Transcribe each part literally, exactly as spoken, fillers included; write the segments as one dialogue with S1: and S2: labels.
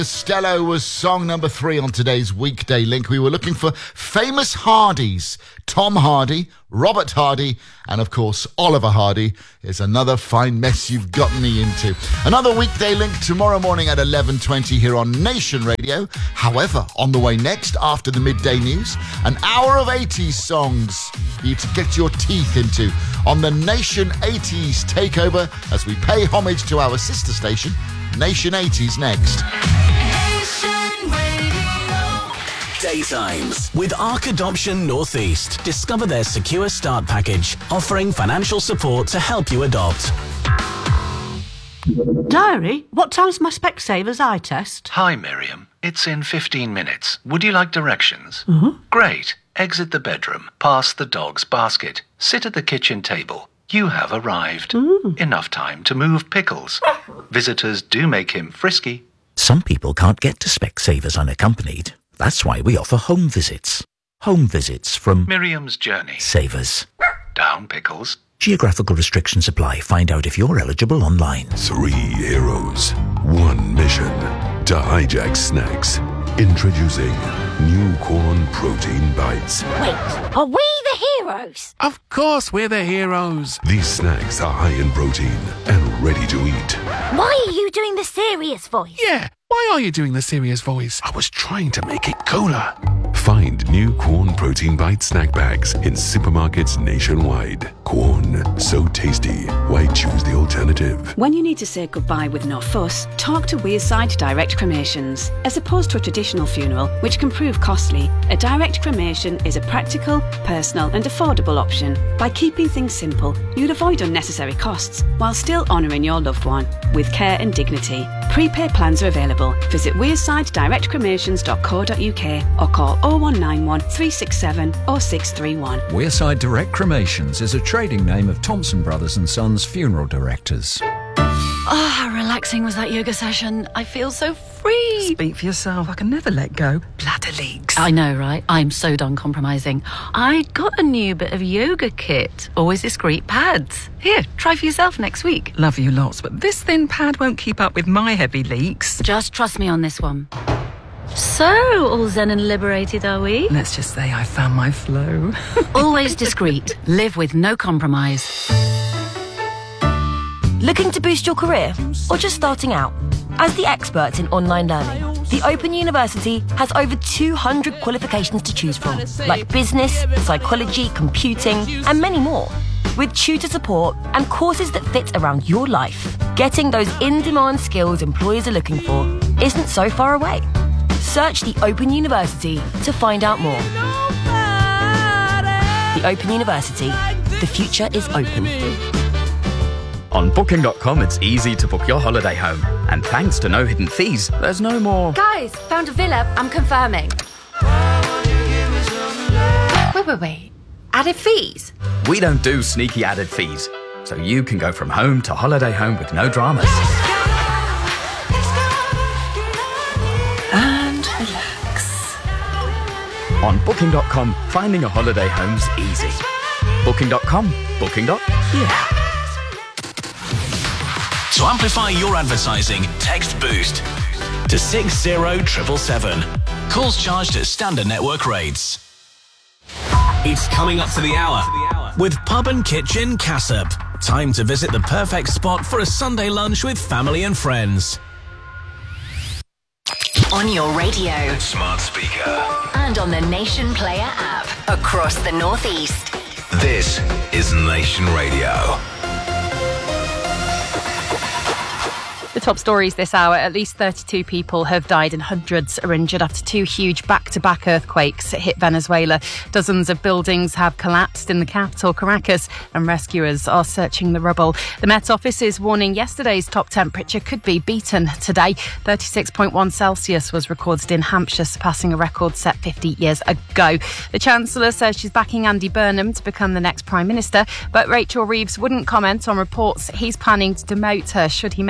S1: Costello was song number three on today's Weekday Link. We were looking for famous Hardys. Tom Hardy, Robert Hardy, and of course Oliver Hardy is another fine mess you've gotten me into. Another Weekday Link tomorrow morning at eleven twenty here on Nation Radio. However, on the way next after the midday news, an hour of eighties songs for you to get your teeth into on the Nation eighties takeover as we pay homage to our sister station, Nation eighties, next.
S2: Daytimes with Arc Adoption Northeast. Discover their secure start package, offering financial support to help you adopt.
S3: Diary, what time's my Specsavers eye test?
S4: Hi, Miriam. It's in fifteen minutes. Would you like directions?
S3: Mm-hmm.
S4: Great. Exit the bedroom, past the dog's basket, sit at the kitchen table. You have arrived.
S3: Mm.
S4: Enough time to move pickles. Visitors do make him frisky.
S5: Some people can't get to Specsavers unaccompanied. That's why we offer home visits. Home visits from
S4: Miriam's Journey.
S5: Savers.
S4: Down pickles.
S5: Geographical restrictions apply. Find out if you're eligible online.
S6: Three heroes, one mission to hijack snacks. Introducing new corn protein bites.
S7: Wait, are we the heroes?
S8: Of course we're the heroes.
S6: These snacks are high in protein and ready to eat.
S7: Why are you doing the serious voice?
S8: Yeah, why are you doing the serious voice? I was trying to make it cooler.
S6: Find new Corn Protein Bite snack bags in supermarkets nationwide. Corn, so tasty. Why choose the alternative?
S9: When you need to say goodbye with no fuss, talk to Wearside Direct Cremations. As opposed to a traditional funeral, which can prove costly, a direct cremation is a practical, personal and affordable option. By keeping things simple, you'd avoid unnecessary costs while still honouring your loved one with care and dignity. Prepaid plans are available. Visit wearside direct cremations dot co dot uk or call oh one nine one, three six seven, oh six three one.
S10: Wearside Direct Cremations is a trading name of Thompson Brothers and Sons Funeral Directors.
S11: Oh, how relaxing was that yoga session. I feel so free.
S12: Speak for yourself. I can never let go. Bladder leaks.
S11: I know, right? I'm so done compromising. I got a new bit of yoga kit. Always discreet pads. Here, try for yourself next week.
S12: Love you lots, but this thin pad won't keep up with my heavy leaks.
S11: Just trust me on this one. So, all zen and liberated, are we?
S12: Let's just say I found my flow.
S11: Always discreet. Live with no compromise.
S13: Looking to boost your career or just starting out? As the experts in online learning, the Open University has over two hundred qualifications to choose from, like business, psychology, computing, and many more. With tutor support and courses that fit around your life, getting those in-demand skills employers are looking for isn't so far away. Search the Open University to find out more. The Open University. The future is open.
S14: On Booking dot com, it's easy to book your holiday home. And thanks to no hidden fees, there's no more...
S15: Guys, found a villa. I'm confirming. Wait, wait, wait. Added fees?
S14: We don't do sneaky added fees. So you can go from home to holiday home with no dramas.
S12: And relax.
S14: On Booking dot com, finding a holiday home's easy. Booking dot com. Booking. Yeah.
S2: To amplify your advertising, text BOOST to six zero seven seven seven. Calls charged at standard network rates. It's coming up to the hour with Pub and Kitchen Cassop. Time to visit the perfect spot for a Sunday lunch with family and friends.
S16: On your radio,
S2: smart speaker,
S16: and on the Nation Player app across the Northeast.
S2: This is Nation Radio.
S17: The top stories this hour: at least thirty-two people have died and hundreds are injured after two huge back-to-back earthquakes hit Venezuela. Dozens of buildings have collapsed in the capital, Caracas, and rescuers are searching the rubble. The Met Office is warning yesterday's top temperature could be beaten today. thirty-six point one Celsius was recorded in Hampshire, surpassing a record set fifty years ago. The Chancellor says she's backing Andy Burnham to become the next Prime Minister, but Rachel Reeves wouldn't comment on reports he's planning to demote her should he make it to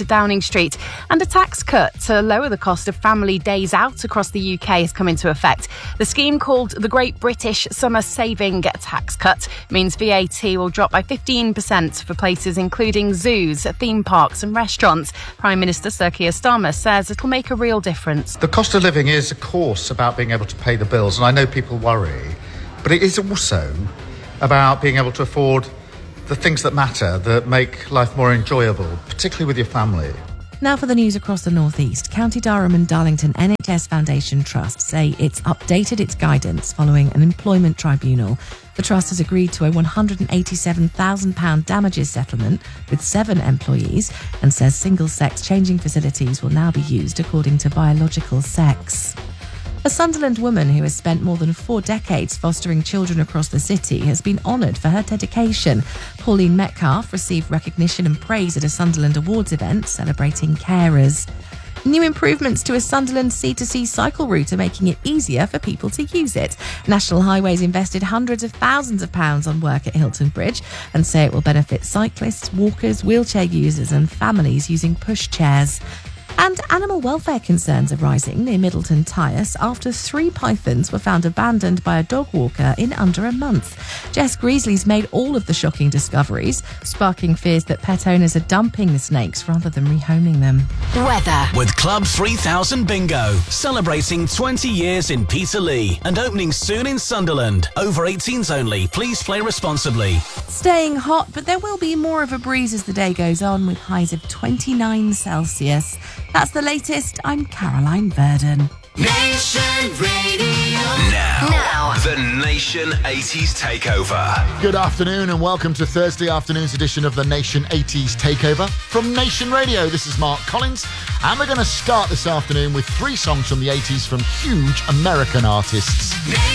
S17: to Downing Street. And a tax cut to lower the cost of family days out across the U K has come into effect. The scheme, called the Great British Summer Saving Tax Cut, means V A T will drop by fifteen percent for places including zoos, theme parks and restaurants. Prime Minister Sir Keir Starmer says it'll make a real difference.
S18: The cost of living is, of course, about being able to pay the bills, and I know people worry, but it is also about being able to afford the things that matter, that make life more enjoyable, particularly with your family.
S19: Now for the news across the North East. County Durham and Darlington N H S Foundation Trust say it's updated its guidance following an employment tribunal. The Trust has agreed to a one hundred eighty-seven thousand pounds damages settlement with seven employees and says single-sex changing facilities will now be used according to biological sex. A Sunderland woman who has spent more than four decades fostering children across the city has been honoured for her dedication. Pauline Metcalf received recognition and praise at a Sunderland Awards event celebrating carers. New improvements to a Sunderland C two C cycle route are making it easier for people to use it. National Highways invested hundreds of thousands of pounds on work at Hilton Bridge and say it will benefit cyclists, walkers, wheelchair users and families using pushchairs. And animal welfare concerns are rising near Middleton Tyres after three pythons were found abandoned by a dog walker in under a month. Jess Greasley's made all of the shocking discoveries, sparking fears that pet owners are dumping the snakes rather than rehoming them.
S2: Weather. With Club three thousand Bingo, celebrating twenty years in Peterlee and opening soon in Sunderland. Over eighteens only. Please play responsibly.
S19: Staying hot, but there will be more of a breeze as the day goes on with highs of twenty-nine Celsius. That's the latest. I'm Caroline Verdon.
S2: Nation Radio. Now, now, the Nation eighties Takeover.
S1: Good afternoon and welcome to Thursday afternoon's edition of the Nation eighties Takeover from Nation Radio. This is Mark Collins and we're going to start this afternoon with three songs from the eighties from huge American artists.